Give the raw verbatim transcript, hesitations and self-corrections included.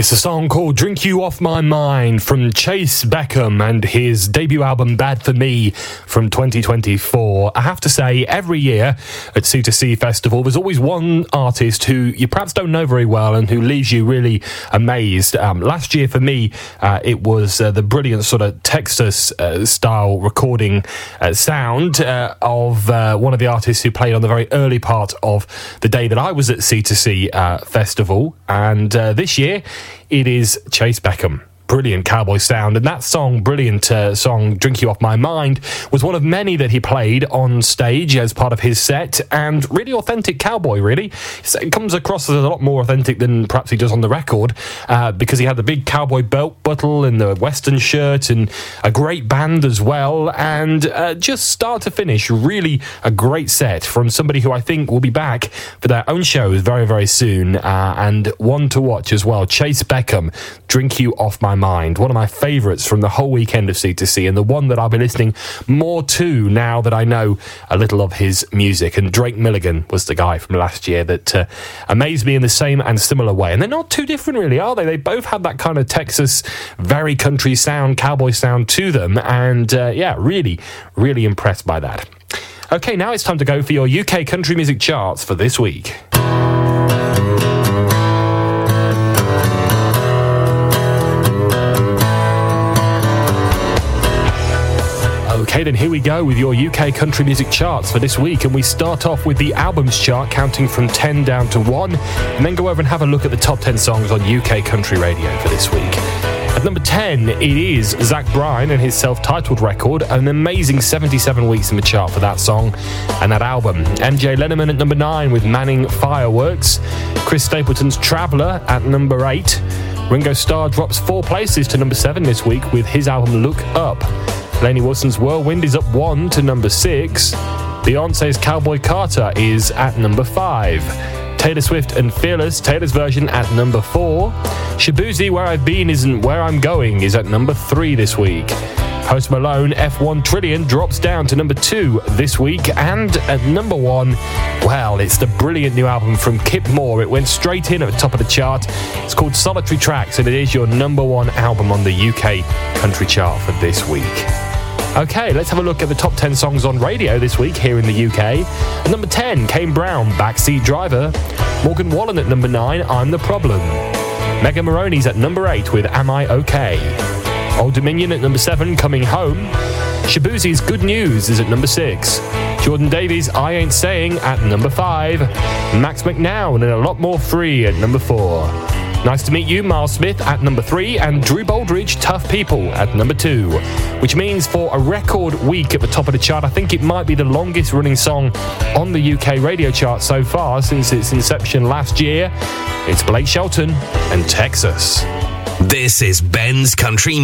It's a song called Drink You Off My Mind from Chase Beckham and his debut album Bad For Me from twenty twenty-four. I have to say, every year at C two C Festival, there's always one artist who you perhaps don't know very well and who leaves you really amazed. Um, last year for me, uh, it was uh, the brilliant sort of Texas-style uh, recording uh, sound uh, of uh, one of the artists who played on the very early part of the day that I was at C two C uh, Festival. And uh, this year, it is Chase Beckham. Brilliant cowboy sound, and that song, brilliant uh, song, Drink You Off My Mind, was one of many that he played on stage as part of his set, and really authentic cowboy, really. It comes across as a lot more authentic than perhaps he does on the record, uh, because he had the big cowboy belt buckle and the western shirt and a great band as well, and uh, just start to finish, really a great set from somebody who I think will be back for their own shows very, very soon, uh, and one to watch as well, Chase Beckham, Drink You Off My Mind. One of my favourites from the whole weekend of C two C, and the one that I'll be listening more to now that I know a little of his music. And Drake Milligan was the guy from last year that uh, amazed me in the same and similar way. And they're not too different really, are they? They both had that kind of Texas, very country sound, cowboy sound to them. And uh, yeah, really, really impressed by that. Okay, now it's time to go for your U K country music charts for this week. Okay, then here we go with your U K country music charts for this week, and we start off with the albums chart, counting from ten down to one, and then go over and have a look at the top ten songs on U K country radio for this week. At number ten, it is Zach Bryan and his self-titled record, an amazing seventy-seven weeks in the chart for that song and that album. M J Lennon at number nine with Manning Fireworks. Chris Stapleton's Traveller at number eight. Ringo Starr drops four places to number seven this week with his album Look Up. Lainey Wilson's Whirlwind is up one to number six. Beyonce's Cowboy Carter is at number five. Taylor Swift and Fearless, Taylor's version, at number four. Shabuzi, Where I've Been Isn't Where I'm Going, is at number three this week. Post Malone, F one Trillion, drops down to number two this week. And at number one, well, it's the brilliant new album from Kip Moore. It went straight in at the top of the chart. It's called Solitary Tracks, and it is your number one album on the U K country chart for this week. Okay, let's have a look at the top ten songs on radio this week here in the U K. At number ten, Kane Brown, Backseat Driver. Morgan Wallen at number nine, I'm the Problem. Megan Moroney's at number eight with Am I OK? Old Dominion at number seven, Coming Home. Shabuzi's Good News is at number six. Jordan Davies, I Ain't Saying, at number five. Max McNown and A Lot More Free at number four. Nice to Meet You, Miles Smith, at number three, and Drew Baldridge, Tough People, at number two. Which means for a record week at the top of the chart, I think it might be the longest running song on the U K radio chart so far since its inception last year. It's Blake Shelton and Texas. This is Ben's Country